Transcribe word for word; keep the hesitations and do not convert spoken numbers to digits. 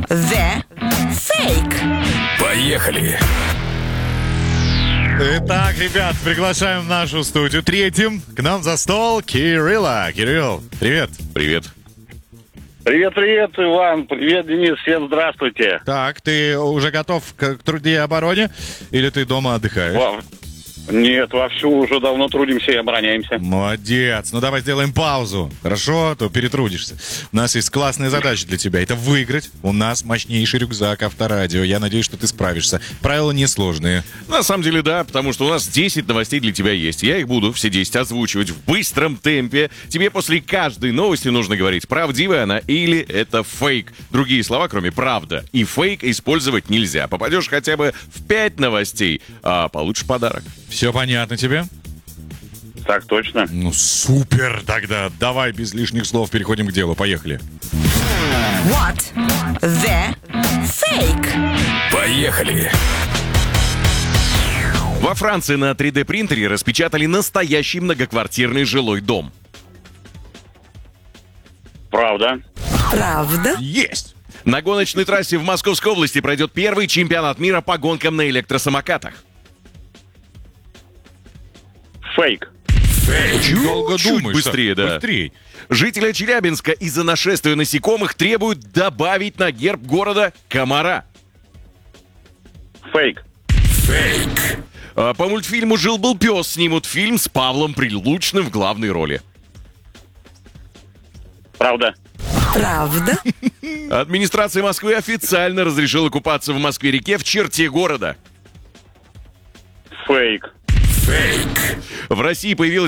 the fake? Поехали! Итак, ребят, приглашаем в нашу студию третьим к нам за стол Кирилла. Кирилл, привет. Привет. Привет, привет, Иван. Привет, Денис. Всем здравствуйте. Так, ты уже готов к, к труде и обороне? Или ты дома отдыхаешь? Во- Нет, вовсю уже давно трудимся и обороняемся. Молодец. Ну давай сделаем паузу. Хорошо, а то перетрудишься. У нас есть классная задача для тебя. Это выиграть у нас мощнейший рюкзак Авторадио. Я надеюсь, что ты справишься. Правила несложные. На самом деле, да, потому что у нас десять новостей для тебя есть. Я их буду все десять озвучивать в быстром темпе. Тебе после каждой новости нужно говорить, правдивая она или это фейк. Другие слова, кроме правда и фейк, использовать нельзя. Попадешь хотя бы в пять новостей, а получишь подарок. Все понятно тебе? Так точно. Ну супер тогда. Давай без лишних слов переходим к делу. Поехали. What the fake? Поехали! Во Франции на три дэ принтере распечатали настоящий многоквартирный жилой дом. Правда. Правда? Есть! На гоночной трассе в Московской области пройдет первый чемпионат мира по гонкам на электросамокатах. Фейк. Чуть Долго чуть думаешь. быстрее, да. Быстрее. Жители Челябинска из-за нашествия насекомых требуют добавить на герб города комара. Фейк. А по мультфильму «Жил-был пес» снимут фильм с Павлом Прилучным в главной роли. Правда. Правда? Администрация Москвы официально разрешила купаться в Москве-реке в черте города. Фейк. В России появилась